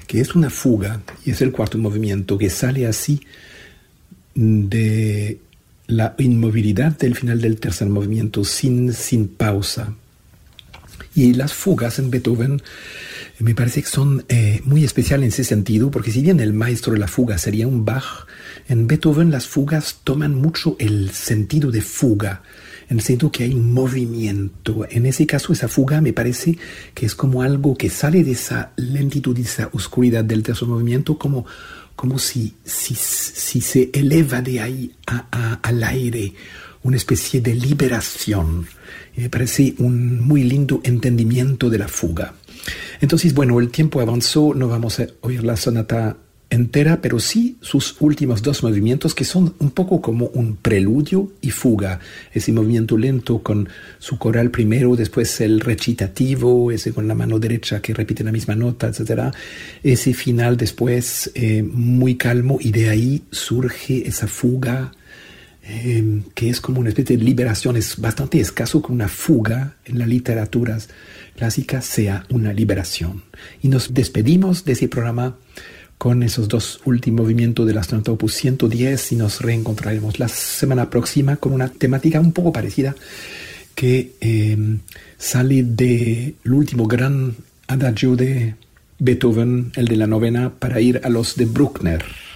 que es una fuga, y es el cuarto movimiento, que sale así de la inmovilidad del final del tercer movimiento, sin pausa. Y las fugas en Beethoven me parece que son muy especiales en ese sentido, porque si bien el maestro de la fuga sería un Bach, en Beethoven las fugas toman mucho el sentido de fuga, en el sentido que hay un movimiento. En ese caso, esa fuga me parece que es como algo que sale de esa lentitud, de esa oscuridad del tercer movimiento, como si se eleva de ahí al aire, una especie de liberación. Y me parece un muy lindo entendimiento de la fuga. Entonces, bueno, el tiempo avanzó, no vamos a oír la sonata entera, pero sí sus últimos dos movimientos, que son un poco como un preludio y fuga. Ese movimiento lento con su coral primero, después el recitativo, ese con la mano derecha que repite la misma nota, etc. Ese final después muy calmo, y de ahí surge esa fuga, que es como una especie de liberación. Es bastante escaso que una fuga en las literaturas clásicas sea una liberación. Y nos despedimos de ese programa con esos dos últimos movimientos de la sonata opus 110, y nos reencontraremos la semana próxima con una temática un poco parecida que sale del último gran adagio de Beethoven, el de la novena, para ir a los de Bruckner.